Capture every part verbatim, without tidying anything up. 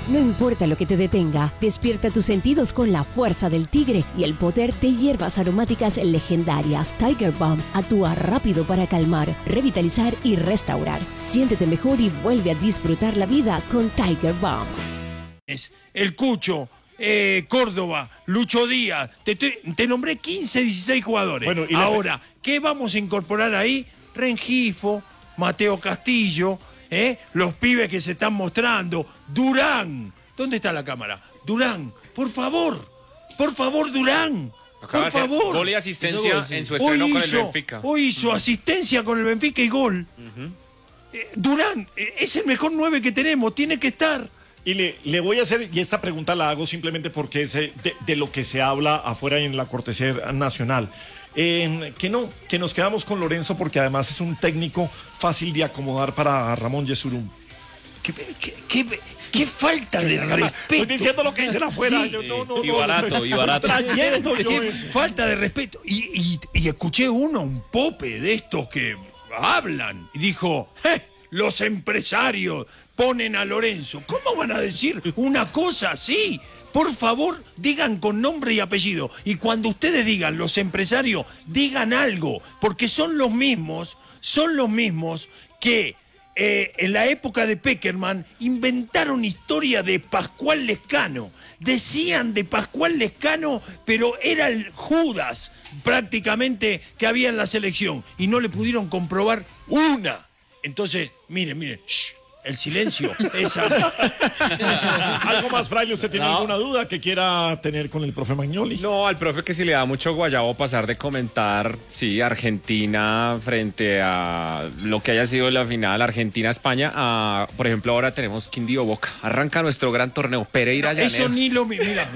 No importa lo que te detenga, despierta tus sentidos con la fuerza del tigre y el poder de hierbas aromáticas legendarias. Tiger Balm actúa rápido para calmar, revitalizar y restaurar. Siéntete mejor y vuelve a disfrutar la vida con Tiger Balm. El Cucho, eh, Córdoba, Lucho Díaz, te, te, te nombré quince, dieciséis jugadores. Bueno, y Ahora, la... ¿qué vamos a incorporar ahí? Rengifo, Mateo Castillo, ¿eh? Los pibes que se están mostrando, Durán. ¿Dónde está la cámara? Durán, por favor, por favor, Durán. Acaba por favor. Gol y asistencia gol, sí. en su estreno hoy con hizo, el Benfica. Hoy hizo asistencia con el Benfica y gol. Uh-huh. eh, Durán, eh, es el mejor nueve que tenemos, tiene que estar. Y le, le voy a hacer, y esta pregunta la hago simplemente porque es de, de lo que se habla afuera en la cortesía nacional. Eh, que no, que nos quedamos con Lorenzo porque además es un técnico fácil de acomodar para Ramón Yesurún. ¿Qué, qué, qué, qué falta de respeto? Estoy diciendo lo que dicen afuera. Sí, yo, no, no, y barato, no, y barato. Trayendo yo qué falta de respeto. Y, y, y escuché uno, un pope de estos que hablan, y dijo, eh, los empresarios ponen a Lorenzo. ¿Cómo van a decir una cosa así? Por favor, digan con nombre y apellido. Y cuando ustedes digan, los empresarios, digan algo, porque son los mismos, son los mismos que eh, en la época de Peckerman inventaron historia de Pascual Lescano. Decían de Pascual Lescano, pero era el Judas prácticamente que había en la selección y no le pudieron comprobar una. Entonces, miren, miren, shh. El silencio. Esa. ¿Algo más, Fraile? ¿Usted tiene no. alguna duda que quiera tener con el profe Magnoli? No, al profe que si le da mucho guayabo pasar de comentar, sí, Argentina frente a lo que haya sido la final Argentina-España, a, por ejemplo, ahora tenemos Quindío Boca. Arranca nuestro gran torneo, Pereira no, Eso ni lo... Mira,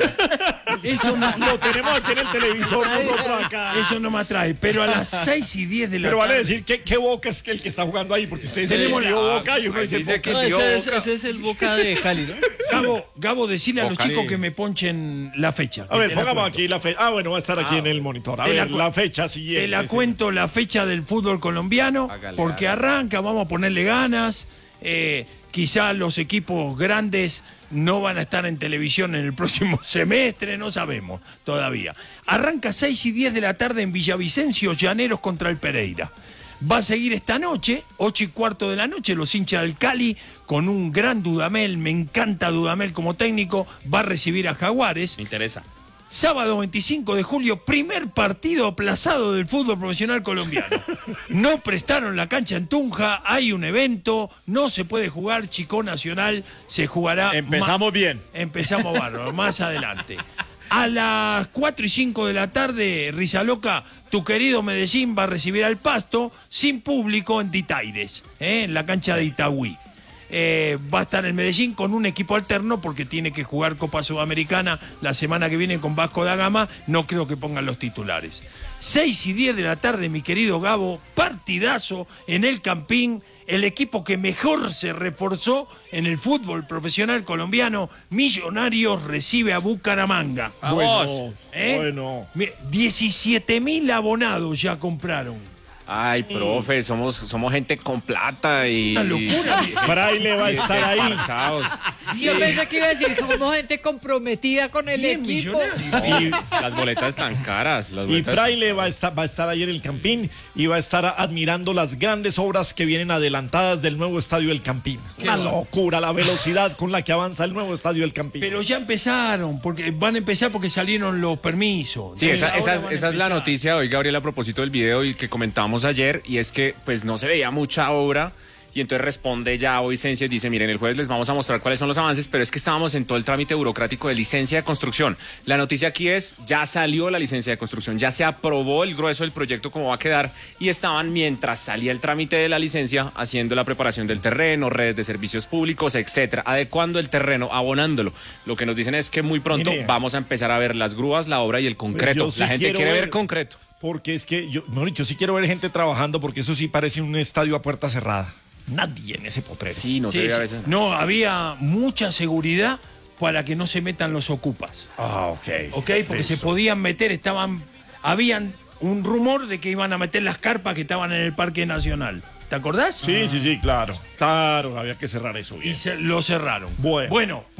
eso no, lo tenemos aquí en el televisor nosotros acá. Eso no me atrae, pero a las seis y diez de la pero tarde... Pero vale decir, ¿qué, qué Boca es el que está jugando ahí? Porque ustedes dicen Quindío Boca y uno dice Boca. No, ese, es, ese es el Boca de Cali, ¿no? Gabo, Gabo, decirle a los Boca chicos de... que me ponchen la fecha. A ver, pongamos aquí la fecha. Ah, bueno, va a estar aquí ah, en el monitor. A ver, la, la fecha siguiente. Te la cuento la fecha del fútbol colombiano, Hágale, porque hágale. arranca, vamos a ponerle ganas. Eh, quizás los equipos grandes no van a estar en televisión en el próximo semestre, no sabemos todavía. Arranca seis y diez de la tarde en Villavicencio, Llaneros contra el Pereira. Va a seguir esta noche, ocho y cuarto de la noche, los hinchas del Cali, con un gran Dudamel, me encanta Dudamel como técnico, va a recibir a Jaguares. Me interesa. Sábado veinticinco de julio, primer partido aplazado del fútbol profesional colombiano. No prestaron la cancha en Tunja, hay un evento, no se puede jugar, Chico Nacional se jugará... Empezamos bien. Empezamos bárbaro, más adelante. A las cuatro y cinco de la tarde, Risa Loca, tu querido Medellín va a recibir al Pasto, sin público, en Ditaires, ¿eh? en la cancha de Itagüí. Eh, va a estar en Medellín con un equipo alterno porque tiene que jugar Copa Sudamericana la semana que viene con Vasco da Gama, no creo que pongan los titulares. seis y diez de la tarde, mi querido Gabo, partidazo en el Campín, el equipo que mejor se reforzó en el fútbol profesional colombiano, Millonarios recibe a Bucaramanga. Bueno, ¿Eh? bueno. diecisiete mil abonados ya compraron. Ay, profe, somos, somos gente con plata y... Una locura. Fraile va a estar ahí. Sí. Yo pensé que iba a decir, somos gente comprometida con el Bien equipo. No, y las boletas están caras. Las y Fraile va a, estar, va a estar ahí en el Campín y va a estar admirando las grandes obras que vienen adelantadas del nuevo estadio del Campín. Una locura la velocidad con la que avanza el nuevo estadio del Campín. Pero ya empezaron, porque van a empezar porque salieron los permisos. Sí, esa, esa, esa es la noticia de hoy, Gabriel, a propósito del video y que comentamos ayer, y es que pues no se veía mucha obra. Y entonces responde ya hoy Sensia y dice, miren, el jueves les vamos a mostrar cuáles son los avances, pero es que estábamos en todo el trámite burocrático de licencia de construcción. La noticia aquí es, ya salió la licencia de construcción, ya se aprobó el grueso del proyecto cómo va a quedar, y estaban, mientras salía el trámite de la licencia, haciendo la preparación del terreno, redes de servicios públicos, etcétera, adecuando el terreno, abonándolo. Lo que nos dicen es que muy pronto Mire, vamos a empezar a ver las grúas, la obra y el concreto. Pues sí la gente quiere ver, ver concreto. Porque es que, yo, mejor dicho, sí quiero ver gente trabajando, porque eso sí parece un estadio a puerta cerrada. Nadie en ese potrero. Sí, no sé, sí, a veces. No, había mucha seguridad para que no se metan los ocupas. Ah, ok. Ok, porque Eso. se podían meter, estaban, habían un rumor de que iban a meter las carpas que estaban en el Parque Nacional. ¿Te acordás? Sí, ah. sí, sí, claro. Claro, había que cerrar eso bien. Y se, lo cerraron. Bueno. Bueno.